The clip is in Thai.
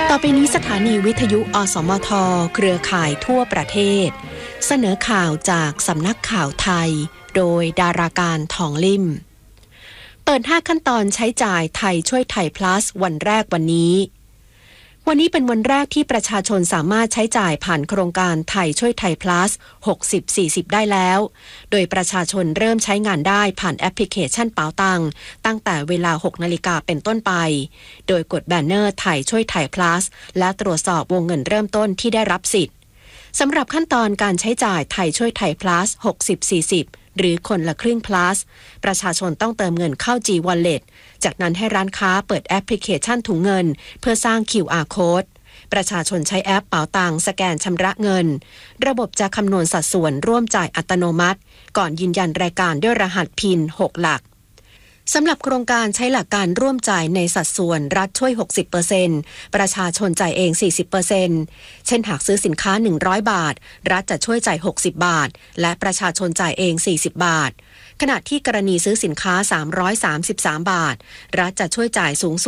ต่อไปนี้สถานีวิทยุอสมทเครือข่ายทั่วประเทศเสนอข่าวจากสำนักข่าวไทยโดยดาราการทองลิ่มเปิด5ขั้นตอนใช้จ่ายไทยช่วยไทย plus วันแรกวันนี้เป็นวันแรกที่ประชาชนสามารถใช้จ่ายผ่านโครงการไทยช่วยไทย plus 60-40 ได้แล้วโดยประชาชนเริ่มใช้งานได้ผ่านแอปพลิเคชันเป๋าตังตั้งแต่เวลา 6 นาฬิกาเป็นต้นไปโดยกดแบนเนอร์ไทยช่วยไทย plus และตรวจสอบวงเงินเริ่มต้นที่ได้รับสิทธิ์สำหรับขั้นตอนการใช้จ่ายไทยช่วยไทย plus 60-40หรือคนละครึ่ง plus ประชาชนต้องเติมเงินเข้า G-Wallet จากนั้นให้ร้านค้าเปิดแอปพลิเคชันถุงเงินเพื่อสร้าง QR Code ประชาชนใช้แอปเป๋าตังสแกนชำระเงินระบบจะคำนวณสัดส่วนร่วมจ่ายอัตโนมัติก่อนยืนยันรายการด้วยรหัส PIN 6 หลักสำหรับโครงการใช้หลักการร่วมจ่ายในสัดส่วนรัฐช่วย 60% ประชาชนจ่ายเอง 40% เช่นหากซื้อสินค้า100 บาทรัฐจะช่วยจ่าย60 บาทและประชาชนจ่ายเอง40 บาทขณะที่กรณีซื้อสินค้า333 บาทรัฐจะช่วยจ่ายสูงสุด